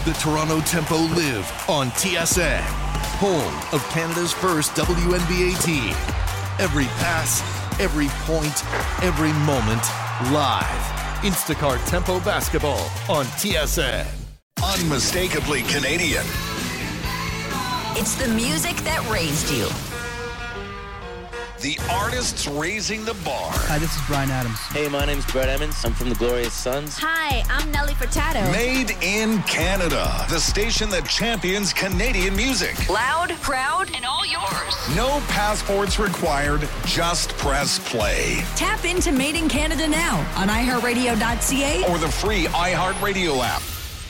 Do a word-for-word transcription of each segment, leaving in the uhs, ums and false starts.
the Toronto Tempo live on T S N, home of Canada's first W N B A team. Every pass, every point, every moment, live. Instacart Tempo Basketball on T S N. Unmistakably Canadian. It's the music that raised you. The artists raising the bar. Hi, this is Bryan Adams. Hey, my name's Brett Emmons. I'm from the Glorious Sons. Hi, I'm Nelly Furtado. Made in Canada. The station that champions Canadian music. Loud, proud, and all yours. No passports required. Just press play. Tap into Made in Canada now on i heart radio dot c a Or the free iHeartRadio app.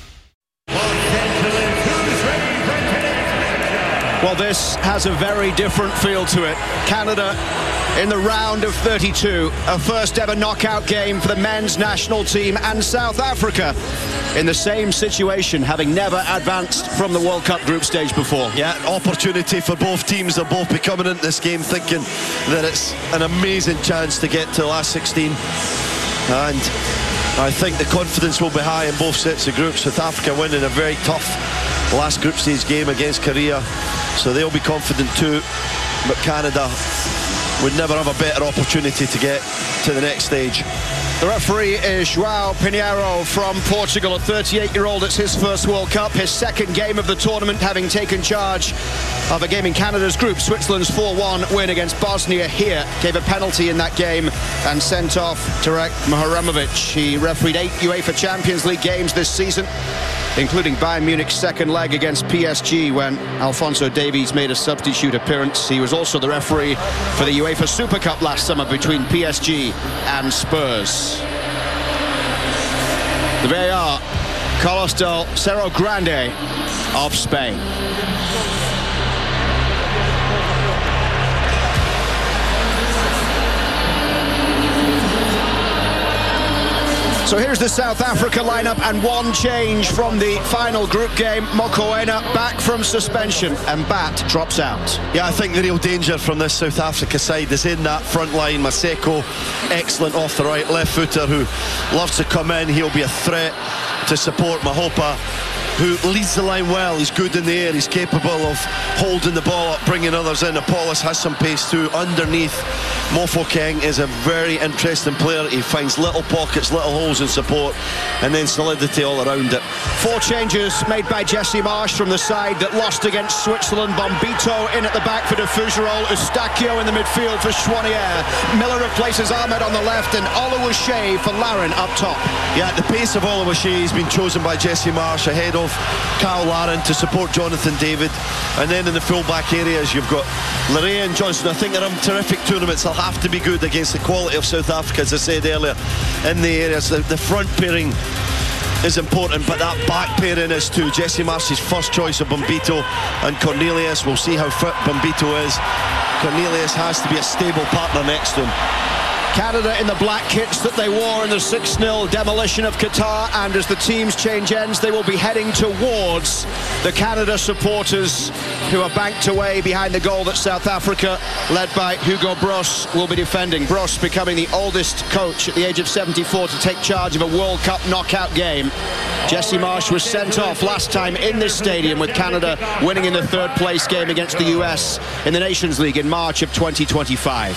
Well, this has a very different feel to it. Canada in the round of thirty-two, a first ever knockout game for the men's national team, and South Africa in the same situation, having never advanced from the World Cup group stage before. Yeah, opportunity for both teams. They're both be coming into this game thinking that it's an amazing chance to get to the last sixteen. And I think the confidence will be high in both sets of groups. South Africa winning a very tough last group stage game against Korea, so they'll be confident too. But Canada would never have a better opportunity to get to the next stage. The referee is João Pinheiro from Portugal, a thirty-eight-year-old. It's his first World Cup, his second game of the tournament, having taken charge of a game in Canada's group. Switzerland's four one win against Bosnia here gave a penalty in that game and sent off Tarek Mahramovic. He refereed eight UEFA Champions League games this season, including Bayern Munich's second leg against P S G when Alphonso Davies made a substitute appearance. He was also the referee for the UEFA Super Cup last summer between P S G and Spurs. The V A R, Carlos del Cerro Grande of Spain. So here's the South Africa lineup, and one change from the final group game. Mokoena back from suspension, and Bat drops out. Yeah, I think the real danger from this South Africa side is in that front line. Maseko, excellent off the right, left footer who loves to come in. He'll be a threat to support Mahopa, who leads the line well. He's good in the air. He's capable of holding the ball up, bringing others in. Apollos has some pace too. Underneath, Mofokeng is a very interesting player. He finds little pockets, little holes in support, and then solidity all around it. Four changes made by Jesse Marsh from the side that lost against Switzerland. Bombito in at the back for Defuzerol. Eustachio in the midfield for Chouanier. Miller replaces Ahmed on the left, and Oluwaseyi for Larin up top. Yeah, the pace of Oluwaseyi has been chosen by Jesse Marsh ahead of Kyle Larin to support Jonathan David. And then in the full-back areas, you've got Larea and Johnson. I think they're in terrific tournaments. They'll have to be good against the quality of South Africa, as I said earlier, in the areas. The, the front pairing is important, but that back pairing is too. Jesse Marsh's first choice of Bombito and Cornelius. We'll see how fit Bombito is. Cornelius has to be a stable partner next to him. Canada in the black kits that they wore in the six nil demolition of Qatar, and as the teams change ends, they will be heading towards the Canada supporters who are banked away behind the goal that South Africa, led by Hugo Broos, will be defending. Broos becoming the oldest coach at the age of seventy-four to take charge of a World Cup knockout game. Jesse Marsh was sent off last time in this stadium, with Canada winning in the third place game against the U S in the Nations League in March of twenty twenty-five.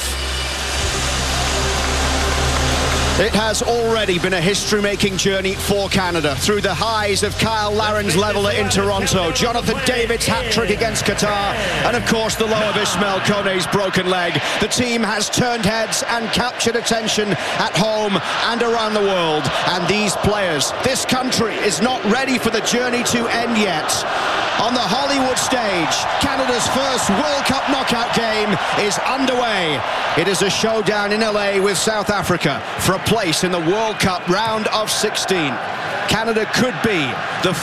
It has already been a history-making journey for Canada, through the highs of Kyle Larin's leveller in Toronto, Jonathan David's hat-trick against Qatar, and of course the low of Ismail Kone's broken leg. The team has turned heads and captured attention at home and around the world, and these players, this country, is not ready for the journey to end yet. On the Hollywood stage, Canada's first World Cup knockout game is underway. It is a showdown in L A with South Africa for a place in the World Cup round of sixteen. Canada could be the